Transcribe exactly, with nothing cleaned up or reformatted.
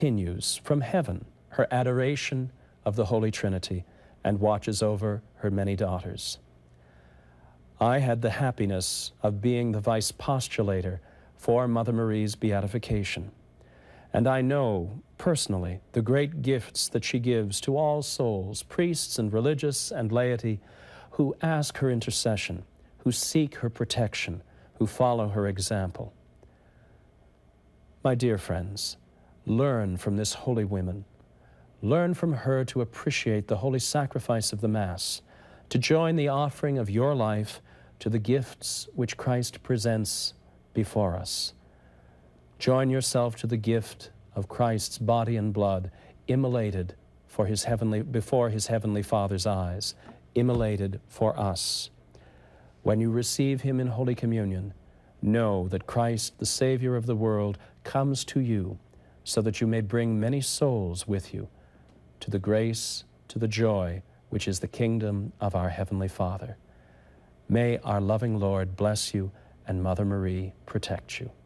continues from heaven her adoration of the Holy Trinity and watches over her many daughters. I had the happiness of being the vice postulator for Mother Marie's beatification, and I know personally the great gifts that she gives to all souls, priests and religious and laity, who ask her intercession, who seek her protection, who follow her example. My dear friends, learn from this holy woman. Learn from her to appreciate the holy sacrifice of the Mass, to join the offering of your life to the gifts which Christ presents before us. Join yourself to the gift of Christ's body and blood, immolated for his heavenly, before his heavenly Father's eyes, immolated for us. When you receive him in Holy Communion, know that Christ, the Savior of the world, comes to you so that you may bring many souls with you to the grace, to the joy, which is the kingdom of our Heavenly Father. May our loving Lord bless you and Mother Marie protect you.